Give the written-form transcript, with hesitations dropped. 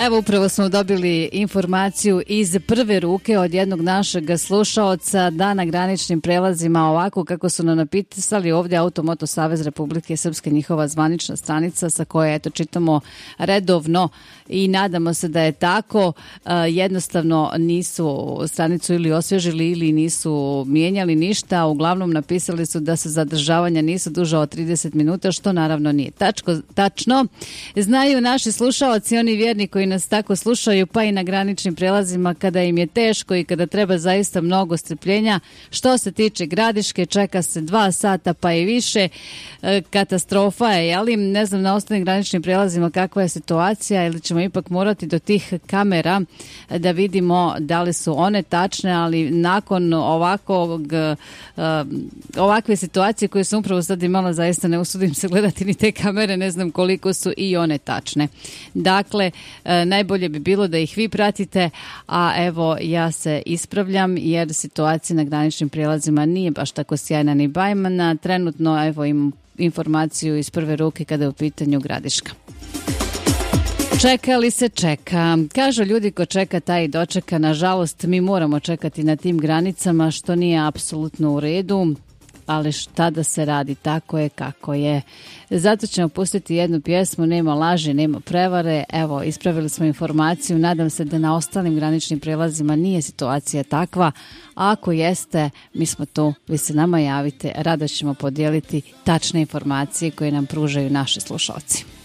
Evo, upravo smo dobili informaciju iz prve ruke od jednog našeg slušaoca da na graničnim prelazima ovako kako su nam napisali ovdje Automoto Savez Republike Srpske, njihova zvanična stranica sa koje eto čitamo redovno i nadamo se da je tako. Jednostavno nisu stranicu ili osvježili ili nisu mijenjali ništa. Uglavnom napisali su da se zadržavanja nisu duža od 30 minuta, što naravno nije tačno. Znaju naši slušaoci, oni vjerni koji nas tako slušaju, pa i na graničnim prelazima kada im je teško i kada treba zaista mnogo strpljenja. Što se tiče Gradiške, čeka se 2 sata pa i više. Katastrofa je, jeli? Ne znam na ostalim graničnim prelazima kakva je situacija, ili ćemo ipak morati do tih kamera da vidimo da li su one tačne, ali nakon ovakve situacije koje sam upravo sad imala, zaista ne usudim se gledati ni te kamere, ne znam koliko su i one tačne. Dakle, najbolje bi bilo da ih vi pratite, a evo ja se ispravljam jer situacija na graničnim prijelazima nije baš tako sjajna ni bajmana. Trenutno evo imam informaciju iz prve ruke kada je u pitanju Gradiška. Čeka li se čeka? Kažu ljudi ko čeka taj i dočeka. Nažalost, mi moramo čekati na tim granicama, što nije apsolutno u redu, ali šta da se radi, tako je kako je. Zato ćemo pustiti jednu pjesmu, nema laži, nema prevare. Evo, ispravili smo informaciju, nadam se da na ostalim graničnim prelazima nije situacija takva. A ako jeste, mi smo tu, vi se nama javite, rado ćemo podijeliti tačne informacije koje nam pružaju naši slušalci.